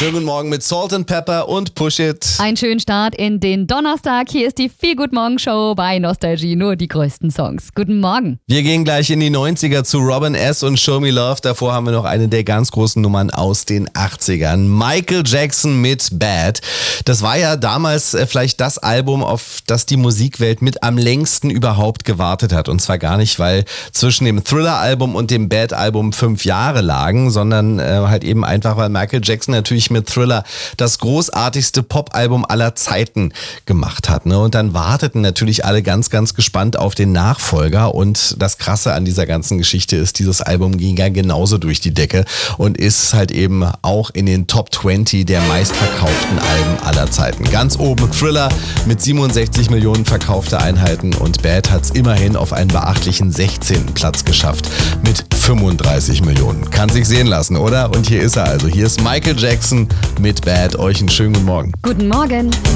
Schönen guten Morgen mit Salt and Pepper und Push It. Einen schönen Start in den Donnerstag. Hier ist die Feel Good Morgen Show bei Nostalgie. Nur die größten Songs. Guten Morgen. Wir gehen gleich in die 90er zu Robin S. und Show Me Love. Davor haben wir noch eine der ganz großen Nummern aus den 80ern. Michael Jackson mit Bad. Das war ja damals vielleicht das Album, auf das die Musikwelt mit am längsten überhaupt gewartet hat. Und zwar gar nicht, weil zwischen dem Thriller-Album und dem Bad-Album 5 Jahre lagen, sondern halt eben einfach, weil Michael Jackson natürlich mit Thriller das großartigste Pop-Album aller Zeiten gemacht hat. Ne? Und dann warteten natürlich alle ganz, ganz gespannt auf den Nachfolger. Und das Krasse an dieser ganzen Geschichte ist, dieses Album ging ja genauso durch die Decke und ist halt eben auch in den Top 20 der meistverkauften Alben aller Zeiten. Ganz oben Thriller mit 67 Millionen verkaufte Einheiten und Bad hat es immerhin auf einen beachtlichen 16. Platz geschafft mit 35 Millionen. Kann sich sehen lassen, oder? Und hier ist er also. Hier ist Michael Jackson mit Bad. Euch einen schönen guten Morgen. Guten Morgen.